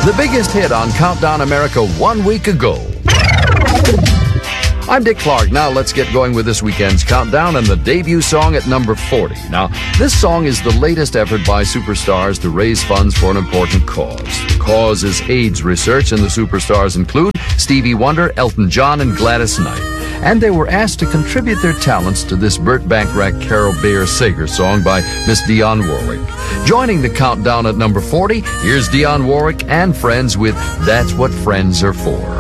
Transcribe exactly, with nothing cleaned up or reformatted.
The biggest hit on Countdown America one week ago. I'm Dick Clark. Now let's get going with this weekend's countdown and the debut song at number forty. Now, this song is the latest effort by Superstars to raise funds for an important cause. The cause is AIDS research, and the Superstars include Stevie Wonder, Elton John, and Gladys Knight. And they were asked to contribute their talents to this Burt Bacharach, Carol Bayer Sager song by Miss Dionne Warwick. Joining the countdown at number forty, here's Dionne Warwick and friends with That's What Friends Are For.